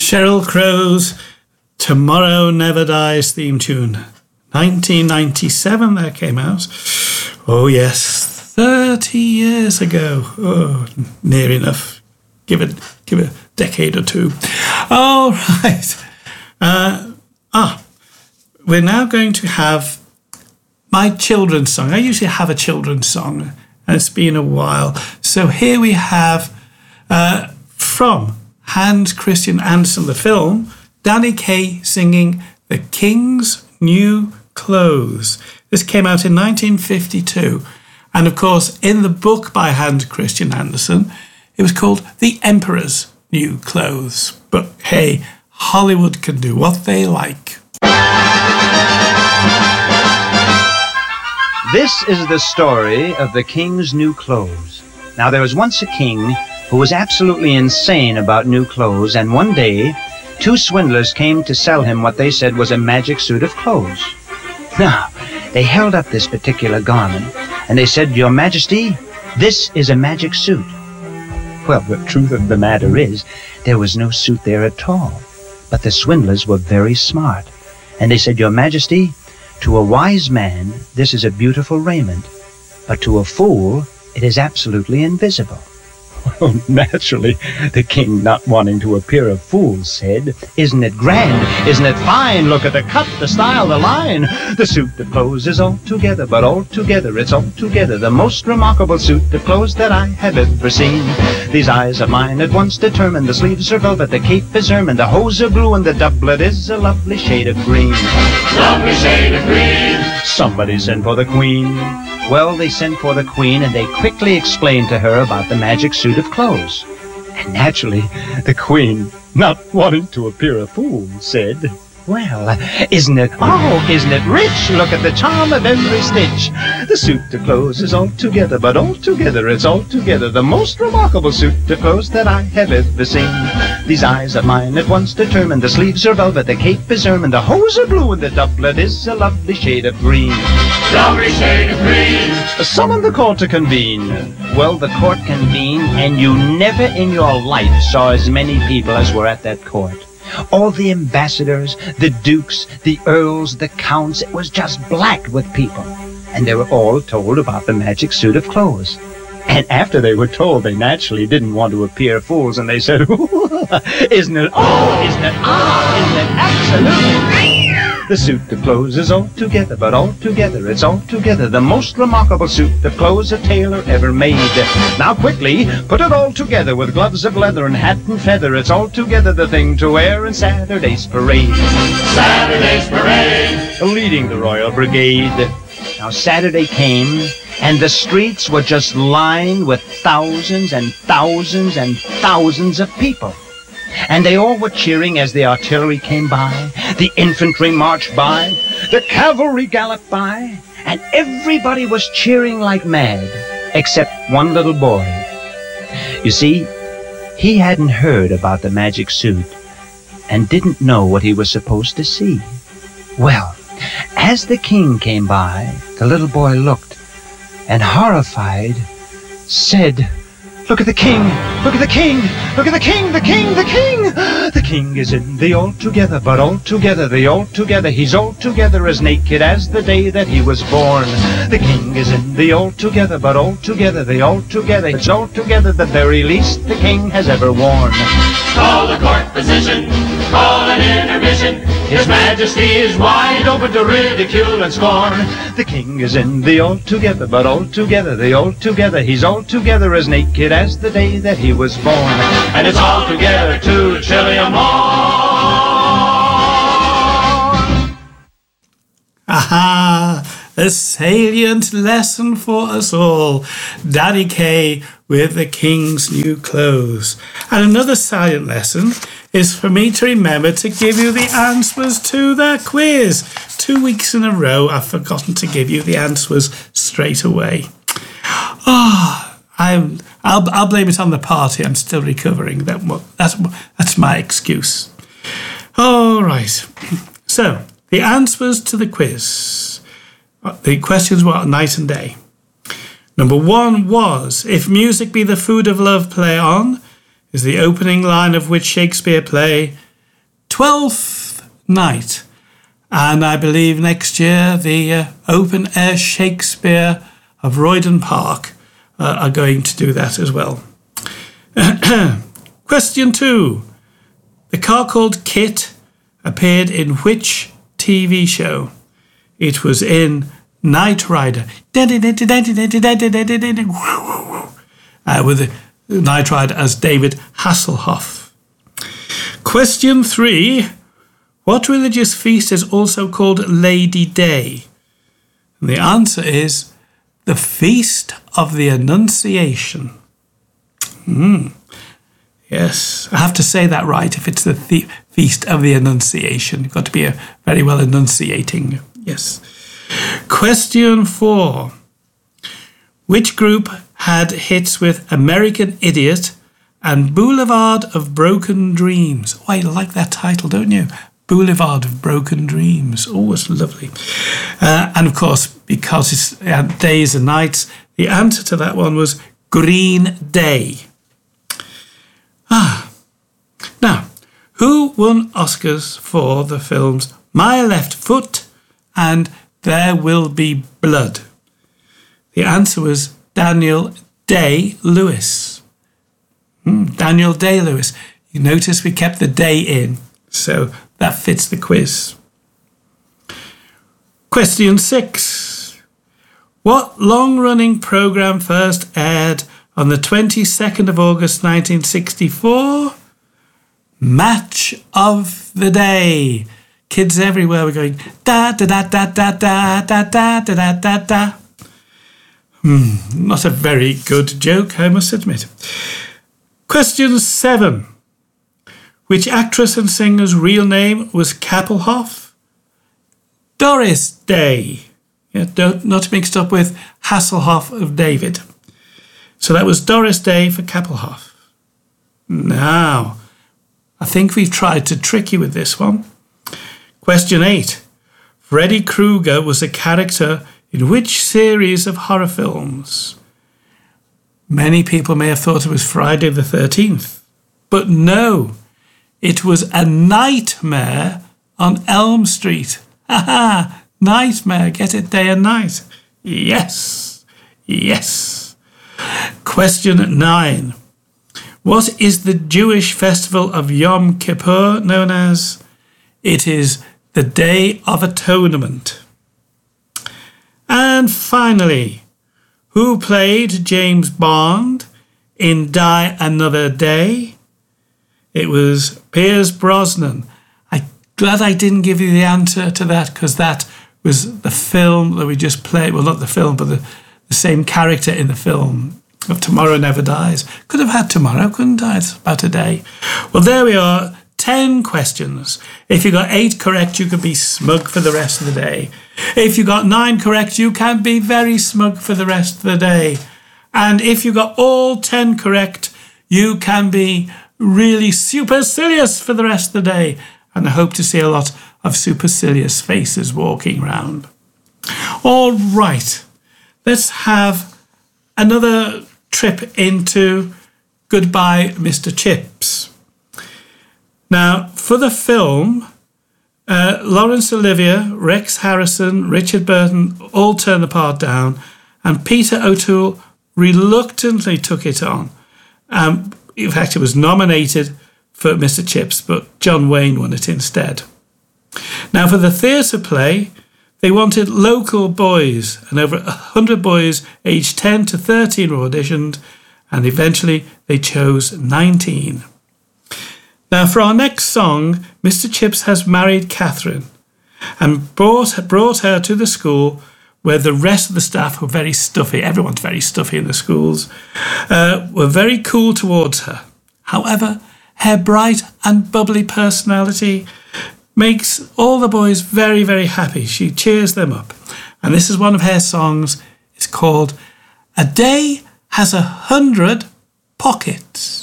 Sheryl Crow's Tomorrow Never Dies theme tune. 1997 that came out. Oh yes, 30 years ago. Oh, near enough. Give it a decade or two. All right. We're now going to have my children's song. I usually have a children's song, and it's been a while. So here we have from Hans Christian Andersen, the film, Danny Kaye singing The King's New Clothes. This came out in 1952. And of course, in the book by Hans Christian Andersen, it was called The Emperor's New Clothes. But hey, Hollywood can do what they like. This is the story of The King's New Clothes. Now, there was once a king who was absolutely insane about new clothes, and one day, two swindlers came to sell him what they said was a magic suit of clothes. Now, they held up this particular garment, and they said, "Your Majesty, this is a magic suit." Well, the truth of the matter is, there was no suit there at all. But the swindlers were very smart, and they said, "Your Majesty, to a wise man, this is a beautiful raiment, but to a fool, it is absolutely invisible." Well, naturally, the king, not wanting to appear a fool, said, "Isn't it grand? Isn't it fine? Look at the cut, the style, the line. The suit of clothes is altogether, but altogether, it's altogether the most remarkable suit of clothes that I have ever seen. These eyes of mine at once determined, the sleeves are velvet, the cape is ermine, the hose are blue, and the doublet is a lovely shade of green." Lovely shade of green. Somebody sent for the queen. Well, they sent for the queen, and they quickly explained to her about the magic suit of clothes. And naturally, the queen, not wanting to appear a fool, said, "Well, isn't it rich? Look at the charm of every stitch. The suit of clothes is altogether, but altogether, it's altogether the most remarkable suit of clothes that I have ever seen. These eyes of mine at once determined, the sleeves are velvet, the cape is ermine, the hose are blue, and the doublet is a lovely shade of green." Lovely shade of green. Summon the court to convene. Well, the court convened, and you never in your life saw as many people as were at that court. All the ambassadors, the dukes, the earls, the counts, it was just black with people. And they were all told about the magic suit of clothes. And after they were told, they naturally didn't want to appear fools, and they said, isn't it absolutely... The suit of clothes is altogether, but altogether, it's altogether the most remarkable suit of clothes a tailor ever made. Now quickly, put it all together with gloves of leather and hat and feather. It's altogether the thing to wear in Saturday's parade. Saturday's parade! Leading the Royal Brigade. Now Saturday came, and the streets were just lined with thousands and thousands and thousands of people. And they all were cheering as the artillery came by, the infantry marched by, the cavalry galloped by, and everybody was cheering like mad, except one little boy. You see, he hadn't heard about the magic suit and didn't know what he was supposed to see. Well, as the king came by, the little boy looked and, horrified, said, "Look at the king! Look at the king! Look at the king! The king! The king! The king is in the altogether, but altogether, the altogether, he's altogether as naked as the day that he was born. The king is in the altogether, but altogether, the altogether, it's altogether the very least the king has ever worn." Call the court physician, call an intermission. His Majesty is wide open to ridicule and scorn. The king is in the altogether, but altogether, the altogether, he's altogether as naked as the day that he was born. And it's altogether too chilly a morn. Aha! A salient lesson for us all. Danny Kaye with The King's New Clothes. And another salient lesson is for me to remember to give you the answers to the quiz. 2 weeks in a row, I've forgotten to give you the answers straight away. I'll blame it on the party. I'm still recovering. That's my excuse. All right. So, the answers to the quiz. The questions were night and day. Number 1 was, if music be the food of love, play on, is the opening line of which Shakespeare play Twelfth Night. And I believe next year the Open Air Shakespeare of Royden Park are going to do that as well. Question 2. The car called KITT appeared in which TV show? It was in Knight Rider. With Knight Rider as David Hasselhoff. Question 3. What religious feast is also called Lady Day? And the answer is the Feast of the Annunciation. Yes, I have to say that right if it's the Feast of the Annunciation. You've got to be very well enunciating. Yes. Question 4. Which group had hits with American Idiot and Boulevard of Broken Dreams? Oh, I like that title, don't you? Boulevard of Broken Dreams. Oh, it's lovely. And of course, because it's days and nights, the answer to that one was Green Day. Now, who won Oscars for the films My Left Foot and There Will Be Blood? The answer was Daniel Day-Lewis. Daniel Day-Lewis. You notice we kept the day in, so that fits the quiz. Question 6. What long-running programme first aired on the 22nd of August 1964? Match of the Day. Kids everywhere were going da da da da da da da da da da da. Not a very good joke, I must admit. Question 7. Which actress and singer's real name was Kappelhoff? Doris Day. Yeah, not mixed up with Hasselhoff of David. So that was Doris Day for Kappelhoff. Now, I think we've tried to trick you with this one. Question 8. Freddy Krueger was a character in which series of horror films? Many people may have thought it was Friday the 13th, but no, it was A Nightmare on Elm Street. Ha! Nightmare, get it, day and night. Yes, yes. Question 9. What is the Jewish festival of Yom Kippur known as? It is the Day of Atonement. And finally, who played James Bond in Die Another Day? It was Pierce Brosnan. I'm glad I didn't give you the answer to that, because that was the film that we just played. Well, not the film, but the same character in the film of Tomorrow Never Dies. Could have had tomorrow, couldn't I? It's about a day. Well, there we are. 10 questions. If you got 8 correct, you could be smug for the rest of the day. If you got 9 correct, you can be very smug for the rest of the day. And if you got all 10 correct, you can be really supercilious for the rest of the day. And I hope to see a lot of supercilious faces walking around. All right, let's have another trip into Goodbye, Mr. Chips. Now, for the film, Laurence Olivier, Rex Harrison, Richard Burton all turned the part down, and Peter O'Toole reluctantly took it on. In fact, it was nominated for Mr. Chips, but John Wayne won it instead. Now, for the theatre play, they wanted local boys, and over 100 boys aged 10 to 13 were auditioned, and eventually they chose 19. Now, for our next song, Mr. Chips has married Catherine and brought her to the school where the rest of the staff were very stuffy. Everyone's very stuffy in the schools, were very cool towards her. However, her bright and bubbly personality makes all the boys very, very happy. She cheers them up. And this is one of her songs. It's called A Day Has 100 Pockets.